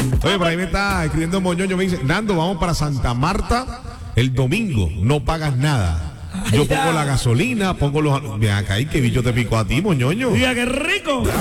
Oye, por ahí me está escribiendo Moñoño, me dice, Nando, vamos para Santa Marta el domingo, no pagas nada. Yo pongo la gasolina, pongo los... Ven acá, ¿y qué bicho te picó a ti, Moñoño? Diga, qué rico.